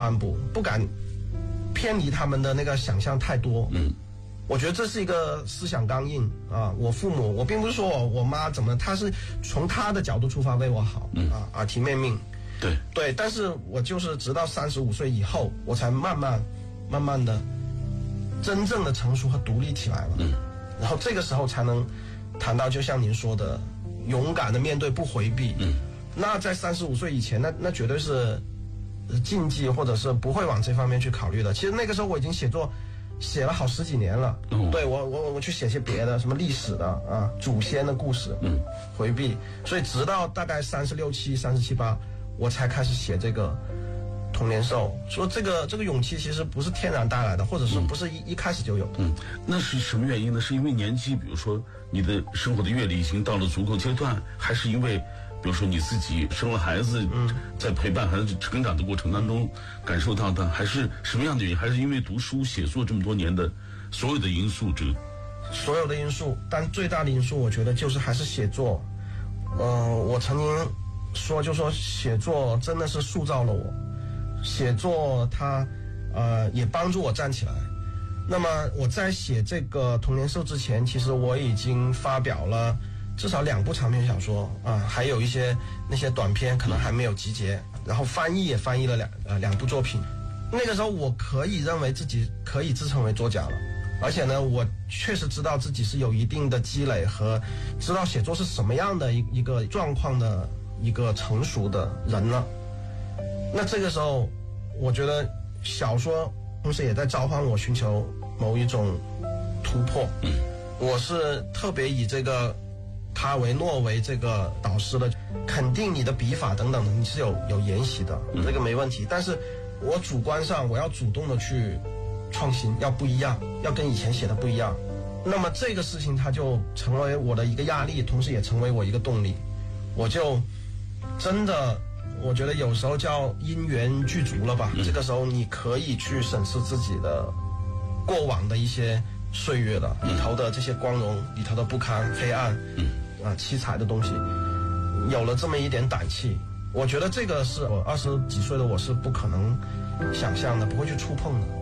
反哺，不敢偏离他们的那个想象太多。我觉得这是一个思想刚硬啊！我父母，我并不是说我妈怎么，她是从她的角度出发为我好，耳提面命。对，但是我就是直到35岁以后，我才慢慢的真正的成熟和独立起来了。然后这个时候才能谈到，就像您说的，勇敢的面对，不回避。那在35岁以前，那绝对是禁忌，或者是不会往这方面去考虑的。其实那个时候我已经写了好10几年了。对，我去写些别的，什么历史的啊，祖先的故事，回避。所以直到大概36、7、37、8，我才开始写这个童年兽。说这个勇气其实不是天然带来的，或者说不是一开始就有的。 那是什么原因呢？是因为年纪，比如说你的生活的阅历已经到了足够阶段，还是因为比如说你自己生了孩子，在陪伴孩子成长的过程当中感受到的，还是什么样的原因？还是因为读书写作这么多年的所有的因素？ 所有的因素，但最大的因素，我觉得就是还是写作。我曾经说，就说写作真的是塑造了我，写作它也帮助我站起来。那么我在写这个童年兽之前，其实我已经发表了至少2部长篇小说还有一些那些短篇可能还没有集结，然后翻译也翻译了两部作品。那个时候我可以认为自己可以自称为作家了，而且呢，我确实知道自己是有一定的积累和知道写作是什么样的一个状况的一个成熟的人了。那这个时候，我觉得小说同时也在召唤我寻求某一种突破。我是特别以这个卡维诺为这个导师的，肯定你的笔法等等的，你是有研习的，这个没问题。但是我主观上我要主动的去创新，要不一样，要跟以前写的不一样。那么这个事情它就成为我的一个压力，同时也成为我一个动力。我就真的，我觉得有时候叫因缘具足了吧。这个时候你可以去审视自己的过往的一些岁月了，里头的这些光荣，里头的不堪、黑暗，凄惨的东西，有了这么一点胆气，我觉得这个是我20几岁的我是不可能想象的，不会去触碰的。